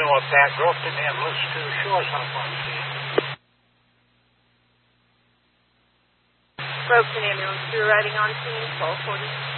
know if that broken ambulance to show us how far to see. Broken ambulance, you're riding on scene, 1240.